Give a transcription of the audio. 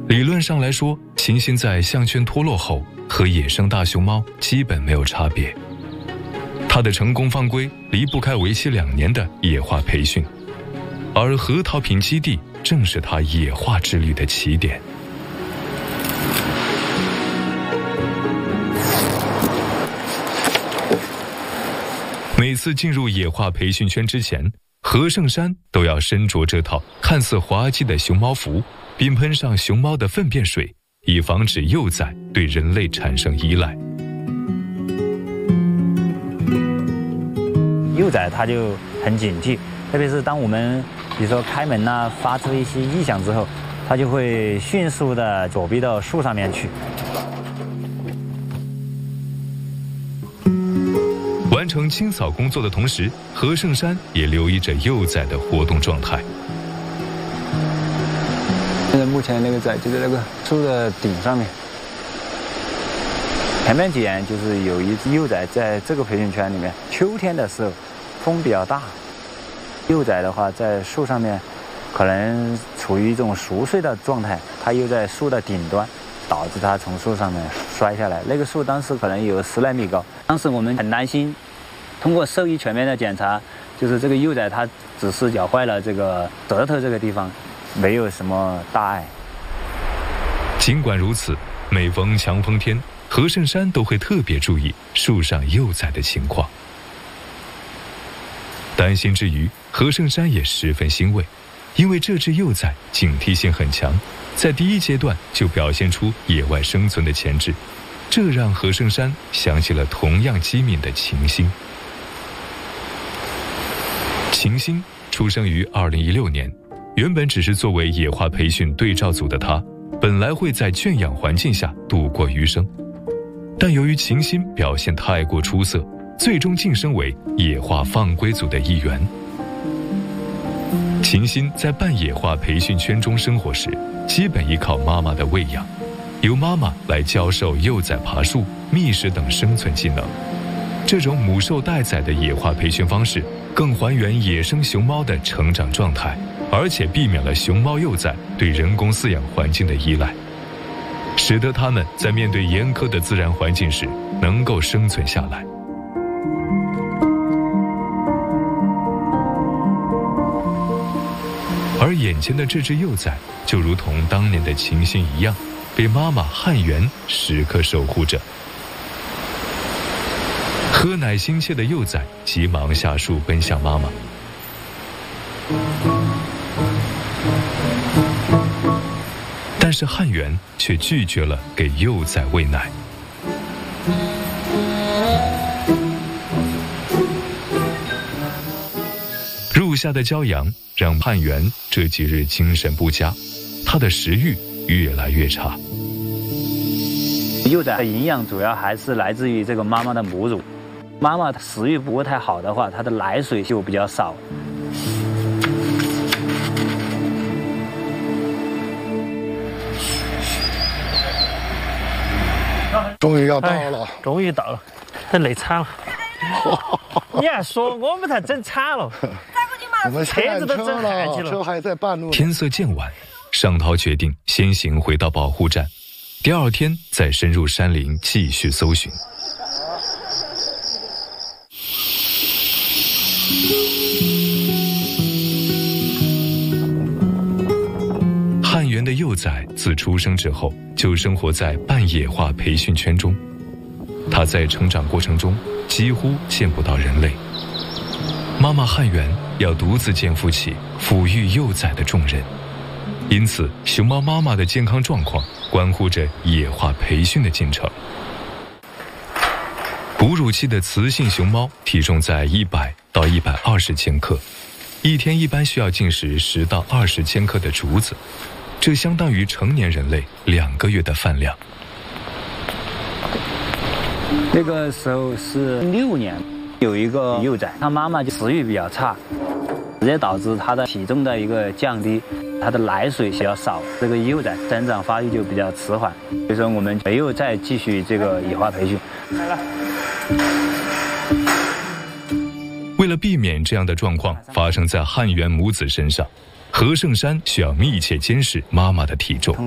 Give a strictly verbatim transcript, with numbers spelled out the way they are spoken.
理论上来说，秦心在项圈脱落后和野生大熊猫基本没有差别。它的成功放归离不开为期两年的野化培训，而核桃坪基地正是它野化之旅的起点。每次进入野化培训圈之前，何胜山都要身着这套看似滑稽的熊猫服，并喷上熊猫的粪便水，以防止幼崽对人类产生依赖。 幼崽它就很警惕，特别是当我们比如说开门呐、啊，发出一些异响之后，它就会迅速的躲避到树上面去。 完成清扫工作的同时，何胜山也留意着幼崽的活动状态。 现在目前那个崽就在那个树的顶上面。 前面几年就是有一只幼崽在这个培训圈里面，秋天的时候风比较大，幼崽的话在树上面可能处于一种熟睡的状态，它又在树的顶端，导致它从树上面摔下来。那个树当时可能有十来米高，当时我们很担心，通过兽医全面的检查，就是这个幼崽它只是咬坏了这个舌头这个地方，没有什么大碍。 尽管如此，每逢强风天，何胜山都会特别注意树上幼崽的情况。担心之余，何胜山也十分欣慰，因为这只幼崽警惕性很强，在第一阶段就表现出野外生存的潜质，这让何胜山想起了同样机敏的秦心。秦心出生于二零一六年，原本只是作为野化培训对照组的他，本来会在圈养环境下度过余生，但由于秦心表现太过出色，最终晋升为野化放归组的一员。秦心在半野化培训圈中生活时，基本依靠妈妈的喂养，由妈妈来教授幼崽爬树、觅食等生存技能。这种母兽带崽的野化培训方式，更还原野生熊猫的成长状态，而且避免了熊猫幼崽对人工饲养环境的依赖，使得它们在面对严苛的自然环境时能够生存下来。而眼前的这只幼崽，就如同当年的秦心一样，被妈妈汉元时刻守护着。喝奶心切的幼崽急忙下树奔向妈妈，但是汉元却拒绝了给幼崽喂奶。入夏的骄阳让汉元这几日精神不佳，他的食欲越来越差。 幼崽的营养主要还是来自于这个妈妈的母乳，妈妈食欲不太好的话，它的奶水就比较少。 终于要到了，哎、 终于到了，这累惨了。你还说我们才整惨了， 我们车子都整坏去了， 车还在半路。 天色渐晚，尚涛决定先行回到保护站，第二天再深入山林继续搜寻。汉元的幼崽自出生之后就生活在半野化培训圈中，他在成长过程中几乎见不到人类。妈妈汉元要独自肩负起抚育幼崽的重任，因此熊猫妈妈的健康状况关乎着野化培训的进程。哺乳期的雌性熊猫体重在一百到一百二十千克，一天一般需要进食十到二十千克的竹子，这相当于成年人类两个月的饭量。 那个时候是六年，有一个幼崽，它妈妈就食欲比较差，直接导致它的体重的一个降低，它的奶水比较少，这个幼崽生长发育就比较迟缓，所以说我们没有再继续这个野化培训。来了。 为了避免这样的状况发生在汉元母子身上，何胜山需要密切监视妈妈的体重。